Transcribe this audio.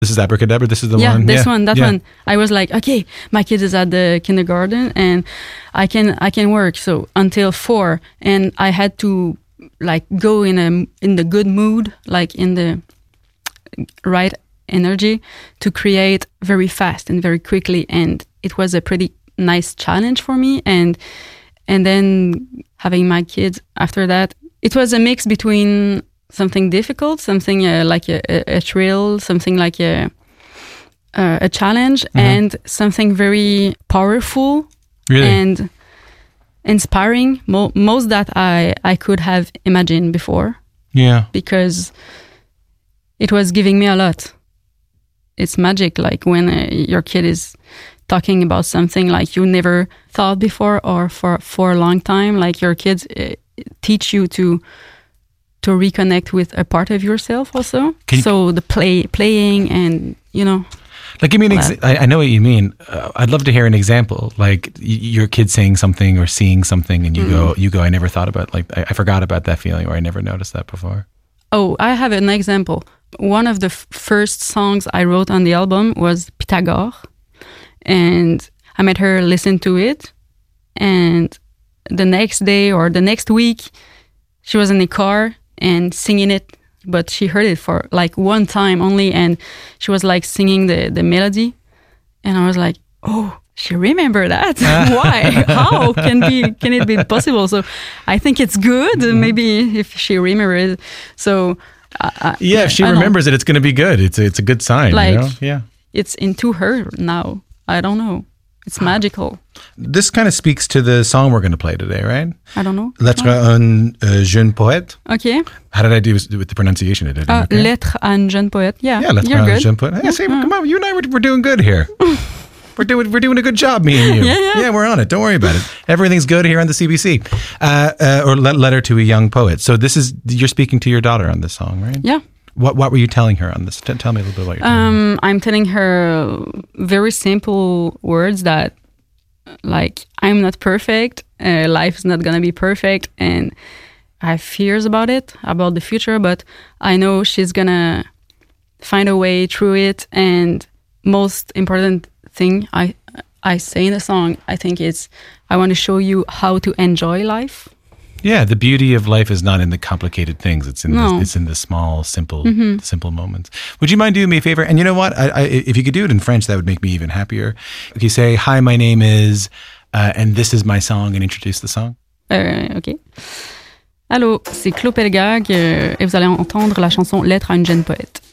This is Abracadabra. This is the yeah, one. This one, that one. I was like, okay, my kid is at the kindergarten and I can work. So until 4, and I had to like go in the good mood, like in the right energy to create very fast and very quickly. And it was a pretty nice challenge for me. And then having my kids after that, it was a mix between something difficult, something like a thrill, something like a challenge, and something very powerful and inspiring. Most that I could have imagined before. Yeah. Because it was giving me a lot. It's magic, like when your kid is talking about something like you never thought before, or for a long time, like your kids teach you to reconnect with a part of yourself also. So the playing and, Like, give me an example. I know what you mean. I'd love to hear an example. Like your kid saying something or seeing something and you go, I never thought about, like, I forgot about that feeling, or I never noticed that before. Oh, I have an example. One of the first songs I wrote on the album was Pythagore. And I made her listen to it. And the next day or the next week, she was in the car and singing it, but she heard it for like one time only, and she was like singing the melody, and I was like, oh, she remembered that. Why? How can it be possible? So I think it's good. Maybe if she remembers it. So if she remembers it, it's going to be good. It's a good sign. Like, Yeah, it's into her now. I don't know. It's magical. This kind of speaks to the song we're going to play today, right? I don't know. Lettre à un jeune poète. Okay. How did I do with the pronunciation? Okay? Lettre à un jeune poète. Yeah, lettre à un jeune poète. Hey, see, come on, you and I, we're doing good here. We're doing a good job, me and you. Yeah, we're on it. Don't worry about it. Everything's good here on the CBC. Or Letter to a Young Poet. So you're speaking to your daughter on this song, right? Yeah. What were you telling her on this? Tell me a little bit about your telling her. I'm telling her very simple words that, like, I'm not perfect. Life is not going to be perfect. And I have fears about it, about the future. But I know she's going to find a way through it. And most important thing I say in the song, I think it's, I want to show you how to enjoy life. Yeah, the beauty of life is not in the complicated things. It's in the small, simple moments. Would you mind doing me a favor? And you know what? If you could do it in French, that would make me even happier. If you say, hi, my name is, and this is my song, and introduce the song. OK. Allô, c'est Claude Pelgag et vous allez entendre la chanson Lettre à une jeune poète.